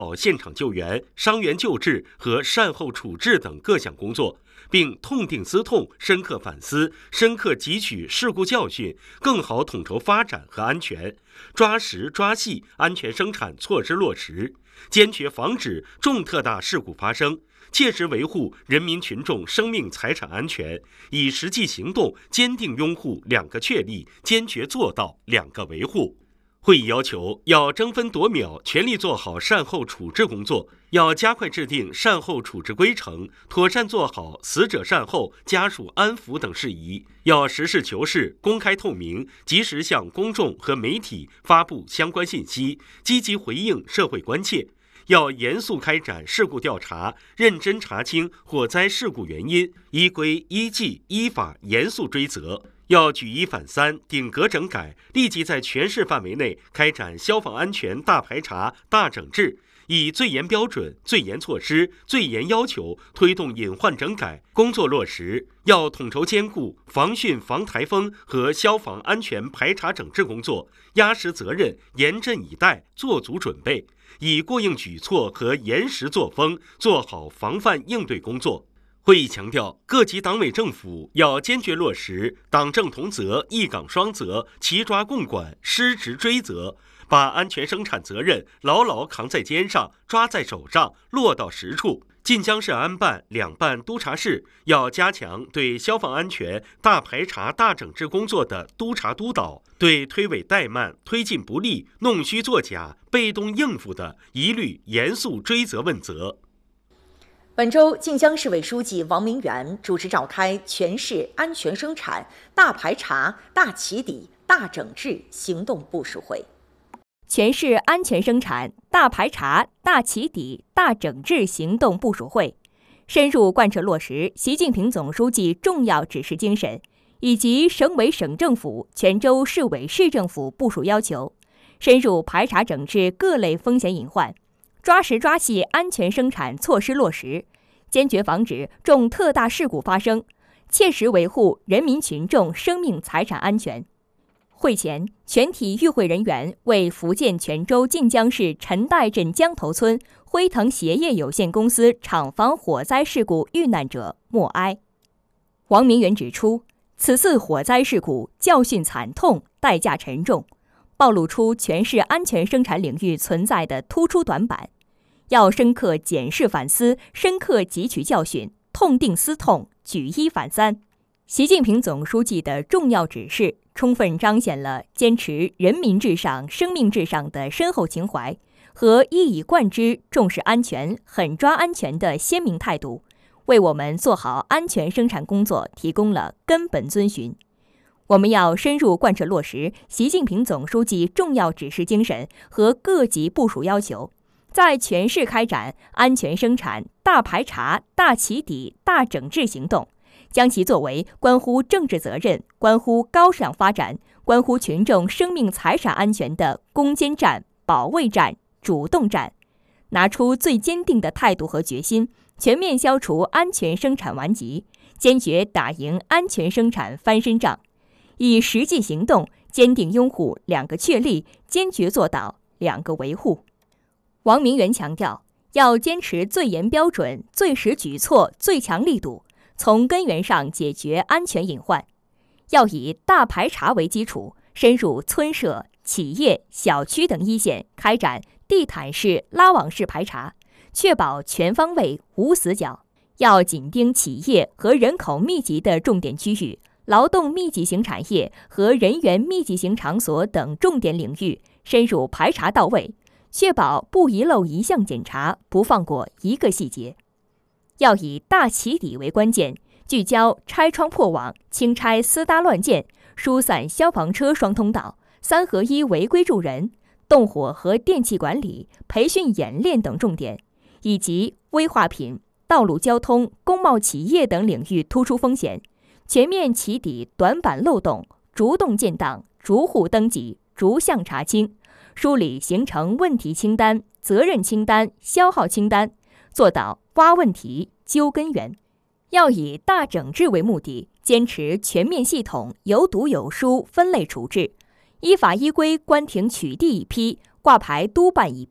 现场救援、伤员救治和善后处置等各项工作，并痛定思痛，深刻反思，深刻汲取事故教训，更好统筹发展和安全，抓实抓细安全生产措施落实，坚决防止重特大事故发生，切实维护人民群众生命财产安全，以实际行动坚定拥护2个确立，坚决做到2个维护。会议要求，要争分夺秒，全力做好善后处置工作，要加快制定善后处置规程，妥善做好死者善后、家属安抚等事宜，要实事求是、公开透明，及时向公众和媒体发布相关信息，积极回应社会关切。要严肃开展事故调查，认真查清火灾事故原因，依规依纪依法严肃追责。要举一反三，顶格整改，立即在全市范围内开展消防安全大排查、大整治，以最严标准、最严措施、最严要求推动隐患整改工作落实。要统筹兼顾防汛防台风和消防安全排查整治工作，压实责任，严阵以待，做足准备，以过硬举措和严实作风做好防范应对工作。会议强调，各级党委政府要坚决落实党政同责、一岗双责、齐抓共管、失职追责，把安全生产责任牢牢扛在肩上、抓在手上、落到实处。晋江市安办、两办督查室要加强对消防安全大排查、大整治工作的督查督导，对推诿怠慢、推进不力、弄虚作假、被动应付的，一律严肃追责问责。 本周，晋江市委书记王明元主持召开全市安全生产大排查、大起底、大整治行动部署会。 全市安全生产大排查、大起底、大整治行动部署会，深入贯彻落实习近平总书记重要指示精神以及省委省政府、全州市委市政府部署要求，深入排查整治各类风险隐患，抓实抓细安全生产措施落实，坚决防止重特大事故发生，切实维护人民群众生命财产安全。会前，全体与会人员为福建泉州晋江市陈岱镇江头村辉腾鞋业有限公司厂房火灾事故遇难者默哀。王明元指出，此次火灾事故教训惨痛，代价沉重，暴露出全市安全生产领域存在的突出短板，要深刻检视反思，深刻汲取教训，痛定思痛，举一反三。习近平总书记的重要指示充分彰显了坚持人民至上、生命至上的深厚情怀和一以贯之重视安全、狠抓安全的鲜明态度，为我们做好安全生产工作提供了根本遵循。我们要深入贯彻落实习近平总书记重要指示精神和各级部署要求，在全市开展安全生产大排查、大起底、大整治行动，将其作为关乎政治责任、关乎高质量发展、关乎群众生命财产安全的攻坚战、保卫战、主动战，拿出最坚定的态度和决心，全面消除安全生产顽疾，坚决打赢安全生产翻身仗，以实际行动坚定拥护2个确立，坚决做到2个维护。王明元强调，要坚持最严标准、最实举措、最强力度，从根源上解决安全隐患，要以大排查为基础，深入村社、企业、小区等一线，开展地毯式、拉网式排查，确保全方位无死角。要紧盯企业和人口密集的重点区域、劳动密集型产业和人员密集型场所等重点领域，深入排查到位，确保不遗漏一项检查，不放过一个细节。要以大起底为关键，聚焦拆窗破网、清拆私搭乱建、疏散消防车双通道、3合1违规助人、动火和电气管理、培训演练等重点，以及危化品、道路交通、工贸企业等领域突出风险，全面起底短板漏洞，逐洞建档，逐户登记，逐项查清，梳理形成问题清单、责任清单、消耗清单，做到挖问题、揪根源。要以大整治为目的，坚持全面系统、有堵有疏分类处置，依法依规关停取缔一批，挂牌督办一批，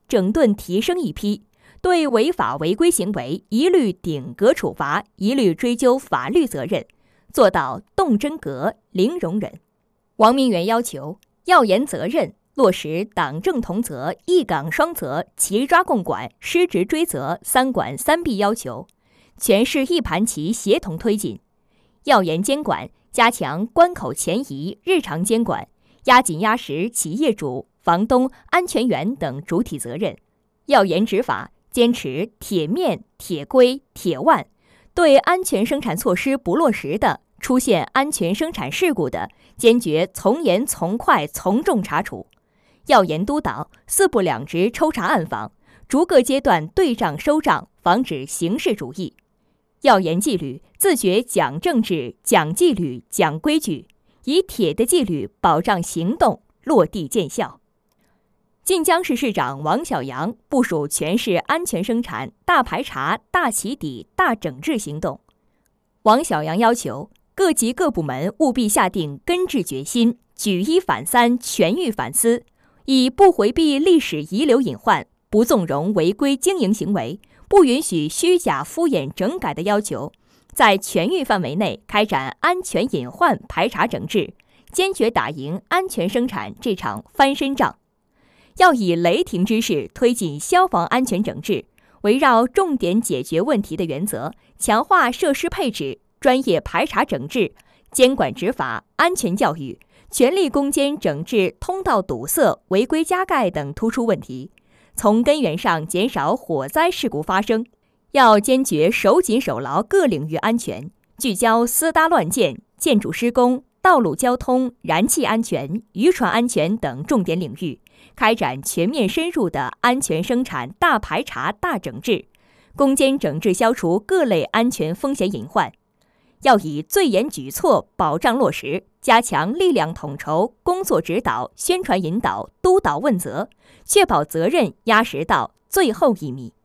整顿提升一批，对违法违规行为一律顶格处罚，一律追究法律责任，做到动真格、零容忍。王明元要求要严责任，落实党政同责、一岗双责、齐抓共管、失职追责、三管三必要求，全市一盘棋协同推进。要严监管，加强关口前移、日常监管，压紧压实企业主、房东、安全员等主体责任。要严执法，坚持铁面、铁规、铁腕，对安全生产措施不落实的、出现安全生产事故的，坚决从严从快从重查处。要严督导4部2职抽查暗访，逐个阶段对账收账，防止形式主义。要严纪律，自觉讲政治、讲纪律、讲规矩，以铁的纪律保障行动，落地见效。晋江市市长王小杨部署全市安全生产大排查、大起底、大整治行动。王小杨要求各级各部门务必下定根治决心，举一反三，全域反思，以不回避历史遗留隐患，不纵容违规经营行为，不允许虚假敷衍整改的要求，在全域范围内开展安全隐患排查整治，坚决打赢安全生产这场翻身仗。要以雷霆之势推进消防安全整治，围绕重点解决问题的原则，强化设施配置、专业排查整治、监管执法、安全教育，全力攻坚整治通道堵塞、违规加盖等突出问题，从根源上减少火灾事故发生。要坚决守紧守牢各领域安全，聚焦私搭乱建、建筑施工、道路交通、燃气安全、渔船安全等重点领域，开展全面深入的安全生产大排查、大整治，攻坚整治消除各类安全风险隐患。要以最严举措保障落实，加强力量统筹、工作指导、宣传引导、督导问责，确保责任压实到最后一米。